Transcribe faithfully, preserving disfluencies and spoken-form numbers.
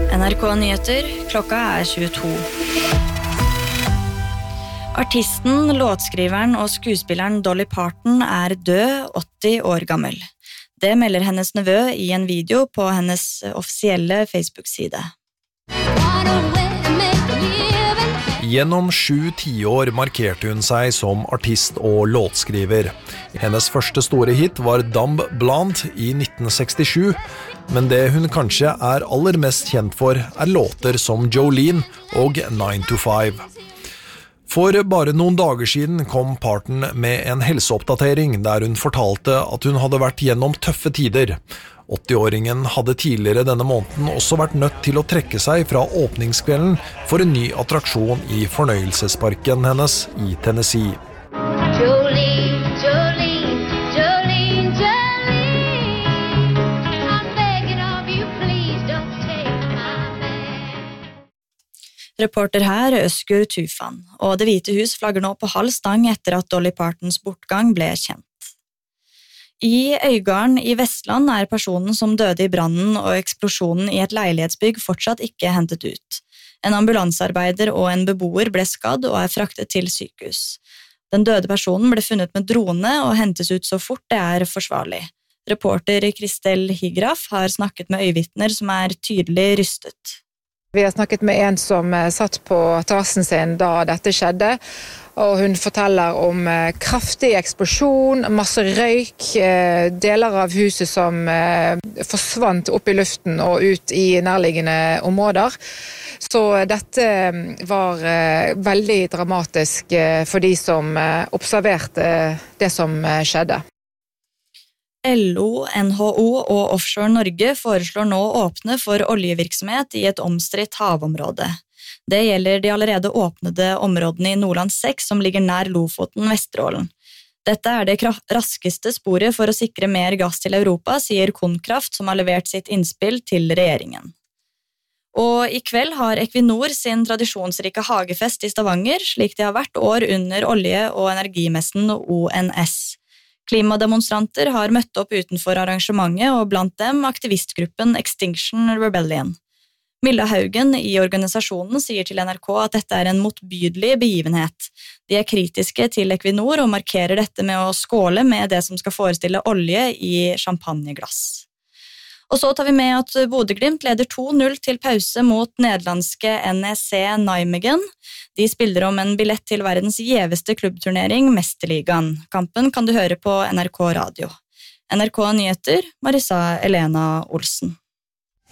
N R K Nyheter, klokka er tjueto. Artisten, låtskriveren og skuespilleren Dolly Parton er død, åtti år gammel. Det melder hennes nevø i en video på hennes offisielle Facebook-side. Gjennom sju tiår markerte hun seg som artist og låtskriver. Hennes første store hit var Dumb Blonde i nitten sekstisju, men det hun kanskje er aller mest kjent for er låter som Jolene og nine to five. For bare noen dager siden kom Parton med en helseoppdatering der hun fortalte at hun hadde vært gjennom tøffe tider. åtti-åringen hadde tidligere denne måneden også vært nødt til å trekke seg fra åpningskvelden for en ny attraksjon i fornøyelsesparken hennes i Tennessee. Jolene, Jolene, Jolene, Jolene, I'm begging of you, please don't take my man. Reporter her Özgür Tufan, og Det hvite hus flagger nå på halv stang etter at Dolly Partons bortgang ble kjent. I Øygarden i Vestland er personen som døde i brannen og eksplosjonen i et leilighetsbygg fortsatt ikke hentet ut. En ambulansearbeider og en beboer ble skadd og er fraktet til sykehus. Den døde personen ble funnet med drone og hentes ut så fort det er forsvarlig. Reporter Kristel Higraf har snakket med øyevitner som er tydelig rystet. Vi har snakket med en som satt på terrassen sin da dette skjedde, og hun forteller om kraftig eksplosjon, masse røyk, deler av huset som forsvant opp i luften og ut i nærliggende områder. Så dette var veldig dramatisk for de som observerte det som skjedde. L O, N H O og Offshore Norge foreslår nå å åpne for oljevirksomhet i et omstridt havområde. Det gjelder de allerede åpnede områdene i Nordland seks som ligger nær Lofoten, Vesterålen. Dette er det raskeste sporet for å sikre mer gass til Europa, sier Konkraft, som har levert sitt innspill til regjeringen. Og i kveld har Equinor sin tradisjonsrike hagefest i Stavanger, slik de har hvert år under olje- og energimessen O N S. Klimademonstranter har møtt opp utenfor arrangementet, og blant dem aktivistgruppen Extinction Rebellion. Milla Haugen i organisasjonen sier til N R K at dette er en motbydelig begivenhet. De er kritiske til Equinor og markerer dette med å skåle med det som skal forestille olje i champagneglass. Og så tar vi med at Bodø/Glimt leder to null til pause mot nederlandske N E C Nijmegen. De spiller om en billett til verdens gjeveste klubbturnering, Mesterligaen. Kampen kan du høre på N R K Radio. N R K Nyheter, Marissa Elena Olsen.